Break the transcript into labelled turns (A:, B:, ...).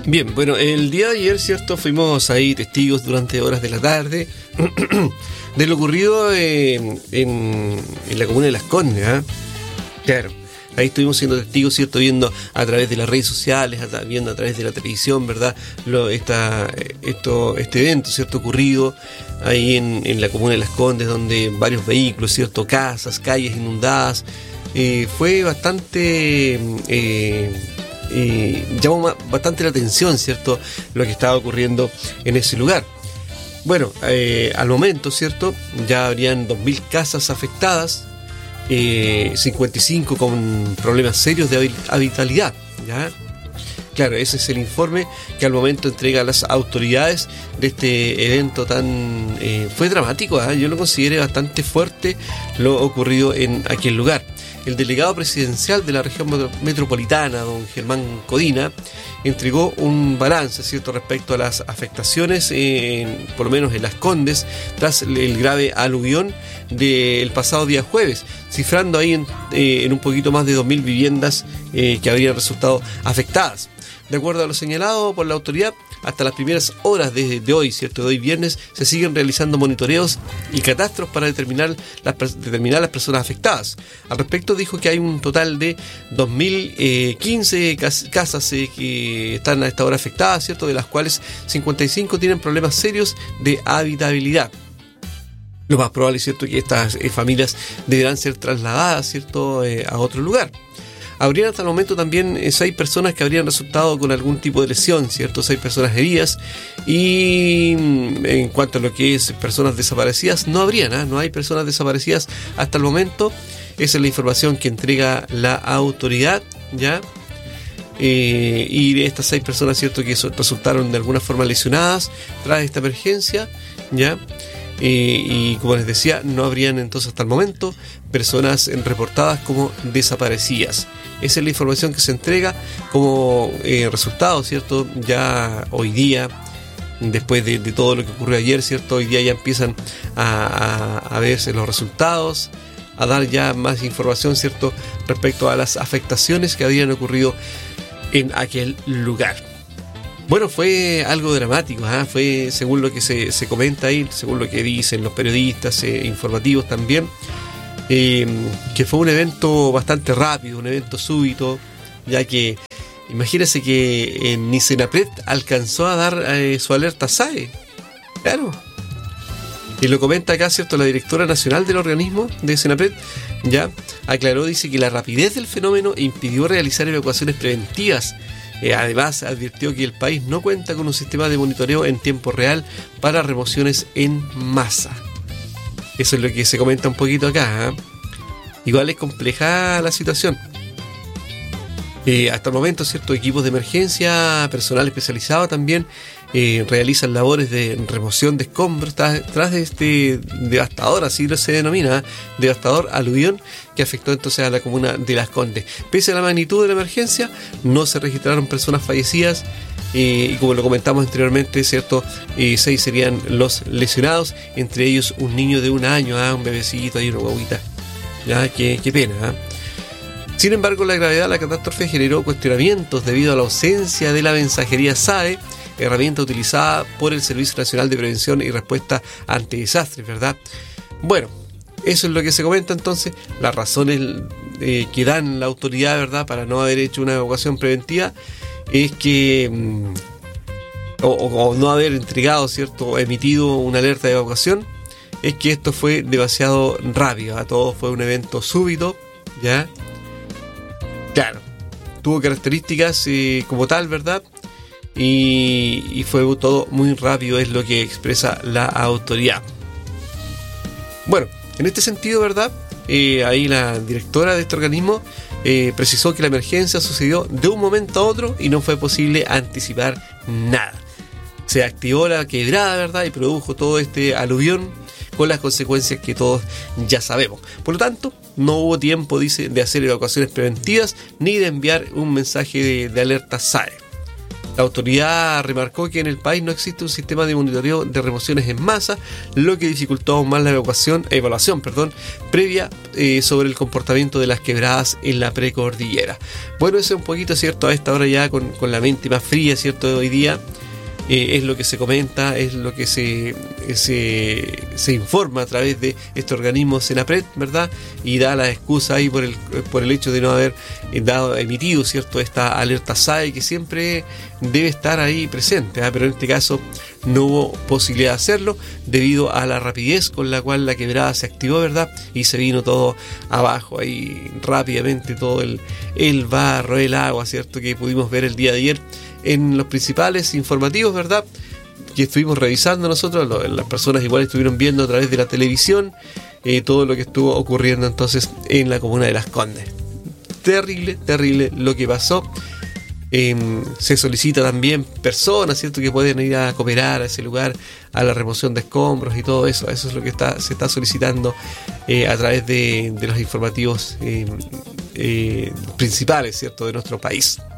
A: Bien, bueno, el día de ayer, ¿cierto? Fuimos ahí testigos durante horas de la tarde de lo ocurrido en la comuna de Las Condes, ¿eh? Claro, ahí estuvimos siendo testigos, ¿cierto? Viendo a través de las redes sociales, viendo a través de la televisión, ¿verdad? Este evento, ¿cierto? Ocurrido ahí en la comuna de Las Condes, donde varios vehículos, ¿cierto? Casas, calles inundadas. Fue bastante... llamó bastante la atención, ¿cierto?, lo que estaba ocurriendo en ese lugar. Bueno, al momento, ¿cierto?, ya habrían 2.000 casas afectadas, 55 con problemas serios de habitabilidad, ¿ya? Claro, ese es el informe que al momento entrega a las autoridades de este evento tan... fue dramático, ¿eh? Yo lo consideré bastante fuerte lo ocurrido en aquel lugar. El delegado presidencial de la región metropolitana, don Germán Codina, entregó un balance, ¿cierto?, respecto a las afectaciones, por lo menos en Las Condes, tras el grave aluvión del pasado día jueves, cifrando ahí en un poquito más de 2.000 viviendas que habrían resultado afectadas. De acuerdo a lo señalado por la autoridad, hasta las primeras horas de hoy, ¿cierto?, de hoy viernes, se siguen realizando monitoreos y catastros para determinar las personas afectadas. Al respecto, dijo que hay un total de 2.015 casas que están a esta hora afectadas, ¿cierto?, de las cuales 55 tienen problemas serios de habitabilidad. Lo más probable, ¿cierto?, que estas familias deberán ser trasladadas, ¿cierto?, a otro lugar. Habrían hasta el momento también 6 personas que habrían resultado con algún tipo de lesión, ¿cierto? 6 personas heridas. Y en cuanto a lo que es personas desaparecidas, no habrían, no hay personas desaparecidas hasta el momento. Esa es la información que entrega la autoridad, ¿ya? Y de estas 6 personas, ¿cierto?, que resultaron de alguna forma lesionadas tras esta emergencia, ¿ya? Y como les decía, no habrían entonces hasta el momento personas reportadas como desaparecidas. Esa es la información que se entrega como resultado, ¿cierto? Ya hoy día, después de todo lo que ocurrió ayer, ¿cierto? Hoy día ya empiezan a verse los resultados, a dar ya más información, ¿cierto?, respecto a las afectaciones que habían ocurrido en aquel lugar. Bueno, fue algo dramático, fue según lo que se comenta ahí, según lo que dicen los periodistas informativos también, que fue un evento bastante rápido, un evento súbito, ya que imagínense que ni Senapred alcanzó a dar su alerta SAE, claro. Y lo comenta acá, ¿cierto?, la directora nacional del organismo de Senapred, ya aclaró, dice que la rapidez del fenómeno impidió realizar evacuaciones preventivas. Además, advirtió que el país no cuenta con un sistema de monitoreo en tiempo real para remociones en masa. Eso es lo que se comenta un poquito acá, ¿eh? Igual es compleja la situación. Hasta el momento, ¿cierto?, equipos de emergencia, personal especializado también realizan labores de remoción de escombros tras de este devastador, así se denomina, devastador aluvión que afectó entonces a la comuna de Las Condes. Pese a la magnitud de la emergencia, no se registraron personas fallecidas y como lo comentamos anteriormente, ¿cierto?, 6 serían los lesionados, entre ellos un niño de 1 año, un bebecito y una guaguita. Ya, qué pena, Sin embargo, la gravedad de la catástrofe generó cuestionamientos debido a la ausencia de la mensajería SAE, herramienta utilizada por el Servicio Nacional de Prevención y Respuesta ante Desastres, ¿verdad? Bueno, eso es lo que se comenta entonces, las razones que dan la autoridad, ¿verdad?, para no haber hecho una evacuación preventiva, es que, o no haber entregado, ¿cierto?, emitido una alerta de evacuación, es que esto fue demasiado rápido, todo fue un evento súbito, ¿ya? Claro, tuvo características como tal, ¿verdad? Y fue todo muy rápido, es lo que expresa la autoridad. Bueno, en este sentido, ¿verdad?, ahí la directora de este organismo precisó que la emergencia sucedió de un momento a otro y no fue posible anticipar nada. Se activó la quebrada, ¿verdad?, y produjo todo este aluvión con las consecuencias que todos ya sabemos. Por lo tanto, no hubo tiempo, dice, de hacer evacuaciones preventivas ni de enviar un mensaje de alerta SAE. La autoridad remarcó que en el país no existe un sistema de monitoreo de remociones en masa, lo que dificultó aún más la evaluación previa sobre el comportamiento de las quebradas en la precordillera. Bueno, eso es un poquito, ¿cierto? A esta hora ya con la mente más fría, ¿cierto? De hoy día. Es lo que se comenta, es lo que se informa a través de este organismo Senapred, ¿verdad? Y da la excusa ahí por el hecho de no haber emitido, ¿cierto?, esta alerta SAE, que siempre debe estar ahí presente, pero en este caso no hubo posibilidad de hacerlo debido a la rapidez con la cual la quebrada se activó, ¿verdad? Y se vino todo abajo ahí rápidamente, todo el barro, el agua, ¿cierto?, que pudimos ver el día de ayer en los principales informativos, ¿verdad?, que estuvimos revisando nosotros. Las personas igual estuvieron viendo a través de la televisión todo lo que estuvo ocurriendo entonces en la comuna de Las Condes. Terrible lo que pasó. Se solicita también personas, ¿cierto?, que pueden ir a cooperar a ese lugar, a la remoción de escombros y todo eso. Eso es lo que se está solicitando a través de los informativos principales, ¿cierto?, de nuestro país.